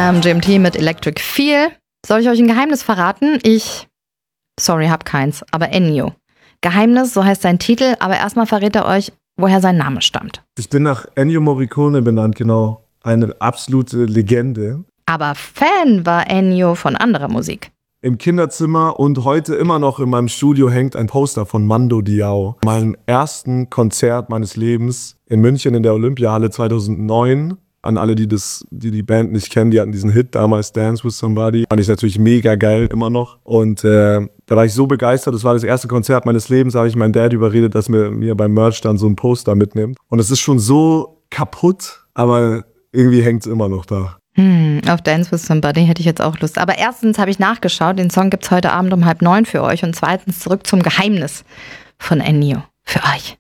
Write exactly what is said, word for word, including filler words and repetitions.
Ähm, G M T mit Electric Feel. Soll ich euch ein Geheimnis verraten? Ich, sorry, hab keins, aber Ennio. Geheimnis, so heißt sein Titel, aber erstmal verrät er euch, woher sein Name stammt. Ich bin nach Ennio Morricone benannt, genau. Eine absolute Legende. Aber Fan war Ennio von anderer Musik. Im Kinderzimmer und heute immer noch in meinem Studio hängt ein Poster von Mando Diao. Meinem ersten Konzert meines Lebens in München in der Olympiahalle zweitausendneun. An alle, die das, die die Band nicht kennen, die hatten diesen Hit damals, Dance with Somebody. Fand ich natürlich mega geil, immer noch. Und äh, da war ich so begeistert, das war das erste Konzert meines Lebens, da habe ich meinen Dad überredet, dass mir, mir beim Merch dann so ein Poster mitnimmt. Und es ist schon so kaputt, aber irgendwie hängt es immer noch da. Hm, auf Dance with Somebody hätte ich jetzt auch Lust. Aber erstens habe ich nachgeschaut, den Song gibt's heute Abend um halb neun für euch. Und zweitens zurück zum Geheimnis von Ennio für euch.